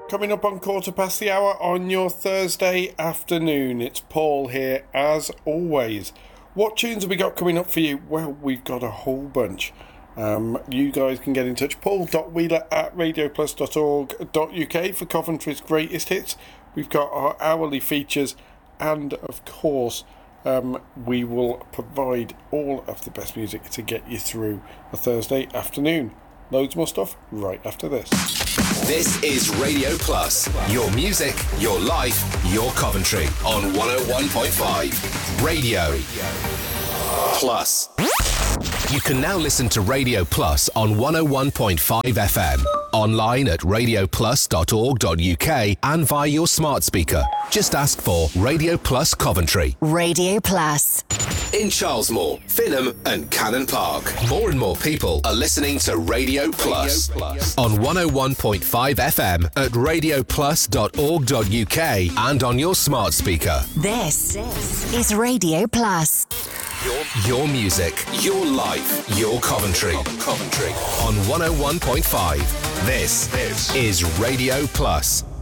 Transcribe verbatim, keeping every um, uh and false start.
Coming up on quarter past the hour on your Thursday afternoon, it's Paul here as always. What tunes have we got coming up for you? Well, we've got a whole bunch. Um, you guys can get in touch, paul dot wheeler at radio plus dot org dot u k for Coventry's greatest hits. We've got our hourly features, and of course um, we will provide all of the best music to get you through a Thursday afternoon. Loads more stuff right after this. This is Radio Plus. Your music, your life, your Coventry on one oh one point five. Radio Plus. You can now listen to Radio Plus on one oh one point five F M, online at radio plus dot org dot u k and via your smart speaker. Just ask for Radio Plus Coventry. Radio Plus. In Charlesmore, Finham and Cannon Park, more and more people are listening to Radio Plus, Radio Plus. On one oh one point five F M at radio plus dot org dot u k and on your smart speaker. This, this is Radio Plus. Your, your music, your life, your Coventry. Coventry. On one oh one point five. This, this is Radio Plus.